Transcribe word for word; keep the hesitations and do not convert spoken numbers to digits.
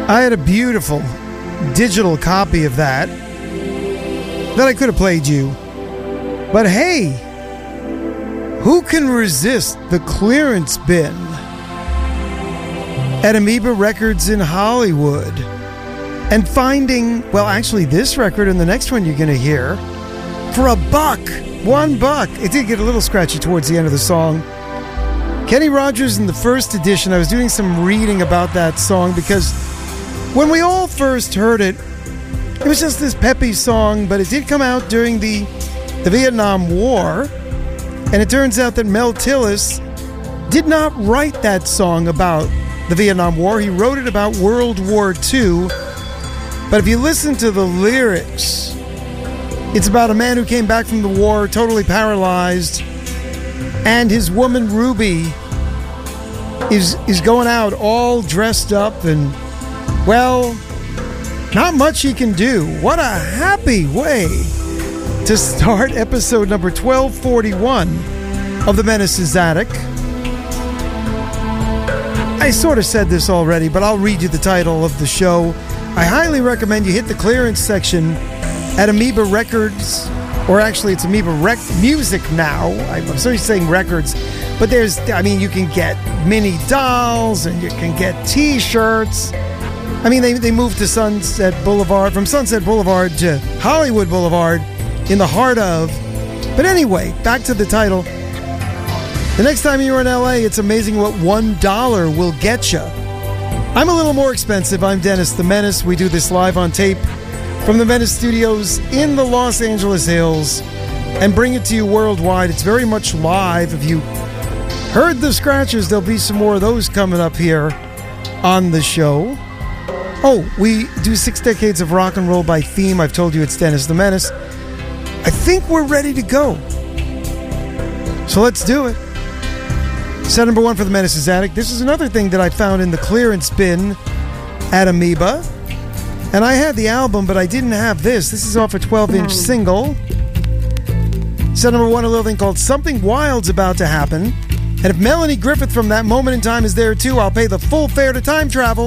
I had a beautiful digital copy of that that I could have played you. But hey, who can resist the clearance bin at Amoeba Records in Hollywood? And finding, well, actually this record and the next one you're going to hear for a buck, one buck. It did get a little scratchy towards the end of the song. Kenny Rogers in the first edition. I was doing some reading about that song because when we all first heard it, it was just this peppy song, but it did come out during the, the Vietnam War. And it turns out that Mel Tillis did not write that song about the Vietnam War. He wrote it about World War Two. But if you listen to the lyrics, it's about a man who came back from the war totally paralyzed, and his woman Ruby is is going out all dressed up, and, well, not much he can do. What a happy way to start episode number twelve forty-one of The Menace's Attic. I sort of said this already, but I'll read you the title of the show. I highly recommend you hit the clearance section at Amoeba Records, or actually it's Amoeba Rec- Music now. I'm sorry saying records, but there's, I mean, you can get mini dolls and you can get t-shirts. I mean, they, they moved to Sunset Boulevard, from Sunset Boulevard to Hollywood Boulevard in the heart of. But anyway, back to the title. The next time you're in L A, it's amazing what one dollar will get you. I'm a little more expensive. I'm Dennis the Menace. We do this live on tape from the Menace Studios in the Los Angeles Hills and bring it to you worldwide. It's very much live. If you heard the scratches, there'll be some more of those coming up here on the show. Oh, we do Six Decades of Rock and Roll by theme. I've told you it's Dennis the Menace. I think we're ready to go. So let's do it. Set number one for The Menace's Attic. This is another thing that I found in the clearance bin at Amoeba. And I had the album, but I didn't have this. This is off a twelve-inch single. Set number one, a little thing called Something Wild's About to Happen. And if Melanie Griffith from That Moment in Time is there too, I'll pay the full fare to time travel.